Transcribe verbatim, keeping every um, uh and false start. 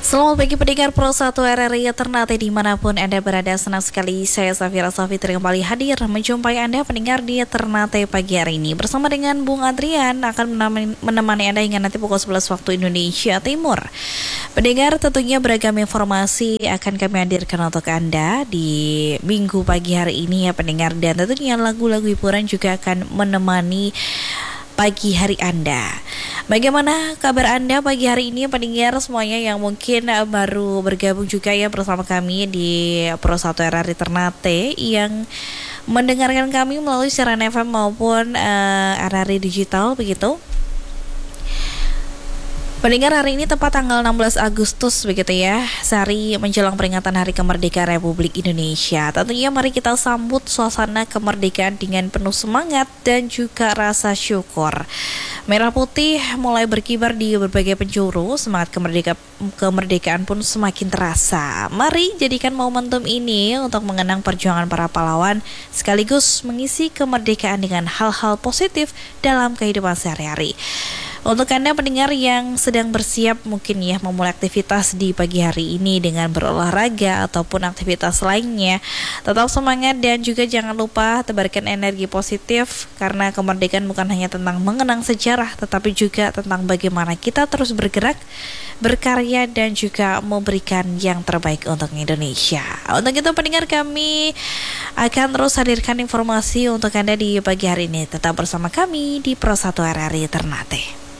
Selamat pagi pendengar Pro satu R R I Ternate dimanapun Anda berada. Senang sekali saya Safira Safitri kembali hadir menjumpai Anda pendengar di Ternate pagi hari ini. Bersama dengan Bung Adrian akan menemani, menemani Anda hingga nanti pukul sebelas waktu Indonesia Timur. Pendengar, tentunya beragam informasi akan kami hadirkan untuk Anda di minggu pagi hari ini ya pendengar. Dan tentunya lagu-lagu hiburan juga akan menemani pagi hari Anda. Bagaimana kabar Anda pagi hari ini pendengar semuanya yang mungkin baru bergabung juga ya bersama kami di Pro satu R R I Ternate yang mendengarkan kami melalui siaran F M maupun uh, R R I digital begitu. Pendengar, hari ini tepat tanggal enam belas Agustus begitu ya, sehari menjelang peringatan Hari Kemerdekaan Republik Indonesia. Tentunya mari kita sambut suasana kemerdekaan dengan penuh semangat dan juga rasa syukur. Merah putih mulai berkibar di berbagai penjuru, semangat kemerdeka, kemerdekaan pun semakin terasa. Mari jadikan momentum ini untuk mengenang perjuangan para pahlawan sekaligus mengisi kemerdekaan dengan hal-hal positif dalam kehidupan sehari-hari. Untuk Anda pendengar yang sedang bersiap mungkin ya memulai aktivitas di pagi hari ini dengan berolahraga ataupun aktivitas lainnya, tetap semangat dan juga jangan lupa tebarkan energi positif karena kemerdekaan bukan hanya tentang mengenang sejarah tetapi juga tentang bagaimana kita terus bergerak, berkarya dan juga memberikan yang terbaik untuk Indonesia. Untuk itu pendengar, kami akan terus hadirkan informasi untuk Anda di pagi hari ini. Tetap bersama kami di Pro satu R R I Ternate.